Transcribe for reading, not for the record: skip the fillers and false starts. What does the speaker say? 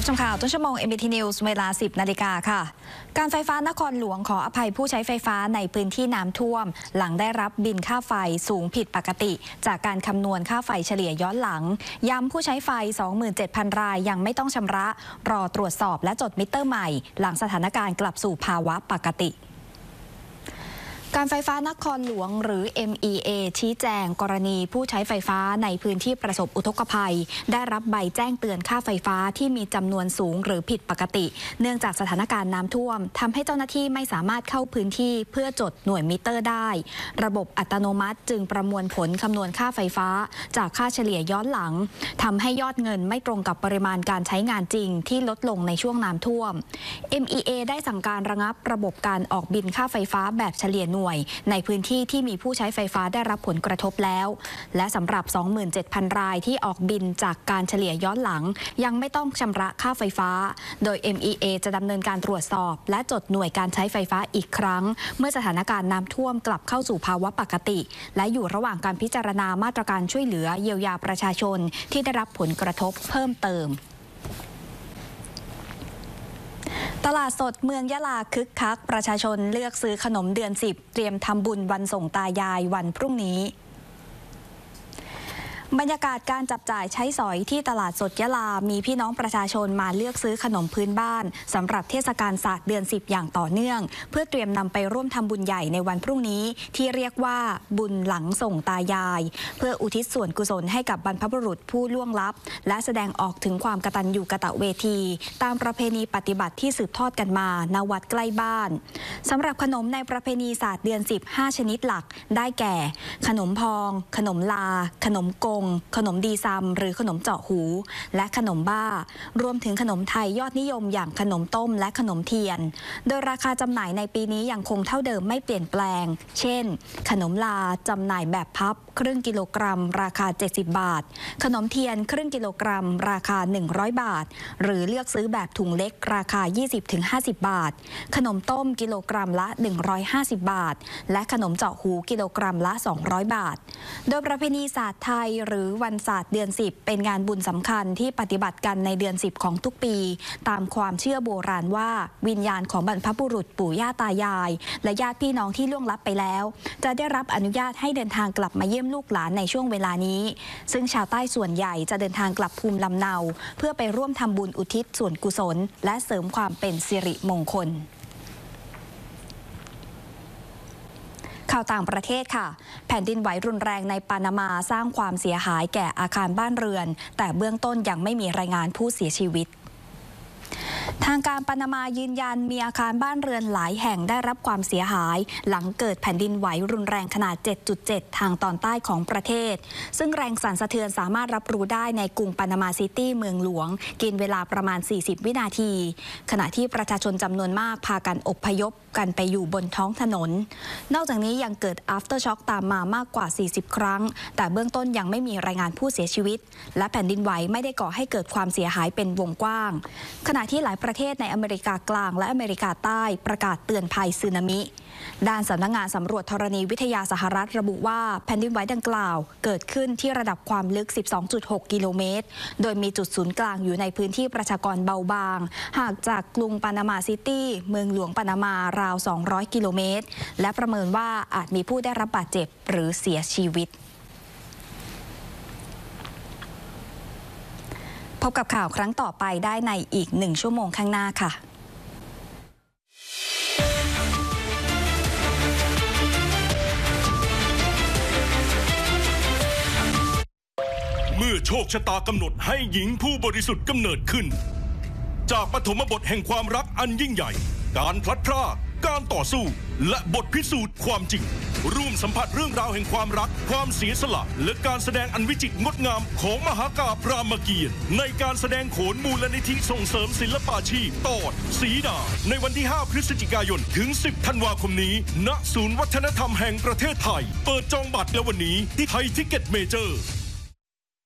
ชมข่าวต้นชั่วโมง MBT News เวลา 10 นาฬิกาค่ะการไฟฟ้านครหลวงขออภัยผู้ใช้ไฟฟ้าในพื้นที่น้ำท่วมหลังได้รับบินค่าไฟสูงผิดปกติจากการคำนวณค่าไฟเฉลี่ยย้อนหลังย้ำผู้ใช้ไฟ 27,000 รายยังไม่ต้องชำระรอตรวจสอบและจดมิเตอร์ใหม่หลังสถานการณ์กลับสู่ภาวะปกติการไฟฟ้านครหลวงหรือ MEA ชี้แจงกรณีผู้ใช้ไฟฟ้าในพื้นที่ประสบอุทกภัยได้รับใบแจ้งเตือนค่าไฟฟ้าที่มีจำนวนสูงหรือผิดปกติเนื่องจากสถานการณ์น้ำท่วมทำให้เจ้าหน้าที่ไม่สามารถเข้าพื้นที่เพื่อจดหน่วยมิเตอร์ได้ระบบอัตโนมัติจึงประมวลผลคำนวณค่าไฟฟ้าจากค่าเฉลี่ยย้อนหลังทำให้ยอดเงินไม่ตรงกับปริมาณการใช้งานจริงที่ลดลงในช่วงน้ำท่วม MEA ได้สั่งการระงับระบบการออกบินค่าไฟฟ้าแบบเฉลี่ยหน่วยในพื้นที่ที่มีผู้ใช้ไฟฟ้าได้รับผลกระทบแล้วและสำหรับ 27,000 รายที่ออกบินจากการเฉลี่ยย้อนหลังยังไม่ต้องชำระค่าไฟฟ้าโดย MEA จะดำเนินการตรวจสอบและจดหน่วยการใช้ไฟฟ้าอีกครั้งเมื่อสถานการณ์น้ำท่วมกลับเข้าสู่ภาวะปกติและอยู่ระหว่างการพิจารณามาตรการช่วยเหลือเยียวยาประชาชนที่ได้รับผลกระทบเพิ่มเติมตลาดสดเมืองยะลาคึกคักประชาชนเลือกซื้อขนมเดือน 10 เตรียมทำบุญวันส่งตายายวันพรุ่งนี้บรรยากาศการจับจ่ายใช้สอยที่ตลาดสดยะลามีพี่น้องประชาชนมาเลือกซื้อขนมพื้นบ้านสำหรับเทศกาลศาสตร์เดือน 10 อย่างต่อเนื่องเพื่อเตรียมนำไปร่วมทำบุญใหญ่ในวันพรุ่งนี้ที่เรียกว่าบุญหลังส่งตายายเพื่ออุทิศส่วนกุศลให้กับบรรพบุรุษผู้ล่วงลับและแสดงออกถึงความกตัญญูกตเวทีตามประเพณีปฏิบัติที่สืบทอดกันมาณวัดใกล้บ้านสำหรับขนมในประเพณีศาสตร์เดือน 10 5 ชนิดหลักได้แก่ขนมพองขนมลาขนมกงขนมดีซัมหรือขนมเจาะหูและขนมบ้ารวมถึงขนมไทยยอดนิยมอย่างขนมต้มและขนมเทียนโดยราคาจำหน่ายในปีนี้ยังคงเท่าเดิมไม่เปลี่ยนแปลงเช่นขนมลาจำหน่ายแบบพับครึ่งกิโลกรัมราคา70 บาทขนมเทียนครึ่งกิโลกรัมราคา100 บาทหรือเลือกซื้อแบบถุงเล็กราคา 20-50 บาทขนมต้มกิโลกรัมละ150 บาทและขนมเจาะหูกิโลกรัมละ200 บาทโดยประเพณีศาสตร์ไทยหรือวันศาสตร์เดือน 10เป็นงานบุญสำคัญที่ปฏิบัติกันในเดือน 10ของทุกปีตามความเชื่อโบราณว่าวิญญาณของบรรพบุรุษปู่ย่าตายายและญาติพี่น้องที่ล่วงลับไปแล้วจะได้รับอนุญาตให้เดินทางกลับมาเยี่ยมลูกหลานในช่วงเวลานี้ซึ่งชาวใต้ส่วนใหญ่จะเดินทางกลับภูมิลำเนาเพื่อไปร่วมทำบุญอุทิศส่วนกุศลและเสริมความเป็นสิริมงคลข่าวต่างประเทศค่ะแผ่นดินไหวรุนแรงในปานามาสร้างความเสียหายแก่อาคารบ้านเรือนแต่เบื้องต้นยังไม่มีรายงานผู้เสียชีวิตทางการปานามายืนยันมีอาคารบ้านเรือนหลายแห่งได้รับความเสียหายหลังเกิดแผ่นดินไหวรุนแรงขนาด 7.7 ทางตอนใต้ของประเทศซึ่งแรงสั่นสะเทือนสามารถรับรู้ได้ในกรุงปานามาซิตี้เมืองหลวงกินเวลาประมาณ40 วินาทีขณะที่ประชาชนจำนวนมากพากันอพยพกันไปอยู่บนท้องถนนนอกจากนี้ยังเกิด after shock ตามมามากกว่า40 ครั้งแต่เบื้องต้นยังไม่มีรายงานผู้เสียชีวิตและแผ่นดินไหวไม่ได้ก่อให้เกิดความเสียหายเป็นวงกว้างขณะที่หลายประเทศในอเมริกากลางและอเมริกาใต้ประกาศเตือนภัยสึนามิด้านสำนักงานสำรวจธรณีวิทยาสหรัฐระบุว่าแผ่นดินไหวดังกล่าวเกิดขึ้นที่ระดับความลึก 12.6 กิโลเมตรโดยมีจุดศูนย์กลางอยู่ในพื้นที่ประชากรเบาบางห่างจากกรุงปานามาซิตี้เมืองหลวงปานามาราว 200 กิโลเมตรและประเมินว่าอาจมีผู้ได้รับบาดเจ็บหรือเสียชีวิตพบกับข่าวครั้งต่อไปได้ในอีก1 ชั่วโมงข้างหน้าค่ะเมื่อโชคชะตากำหนดให้หญิงผู้บริสุทธิ์กำเนิดขึ้นจากปฐมบทแห่งความรักอันยิ่งใหญ่การพลัดพรากการต่อสู้และบทพิสูจน์ความจริงร่วมสัมผัสเรื่องราวแห่งความรักความเสียสละและการแสดงอันวิจิตรงดงามของมหากาพย์รามเกียรติ์ในการแสดงโขนมูลนิธิส่งเสริมศิลปาชีพตอนสีดาในวันที่ 5 พฤศจิกายนถึง 10 ธันวาคมนี้ณศูนย์วัฒนธรรมแห่งประเทศไทยเปิดจองบัตรแล้ววันนี้ที่ไทยทิกเก็ตเมเจอร์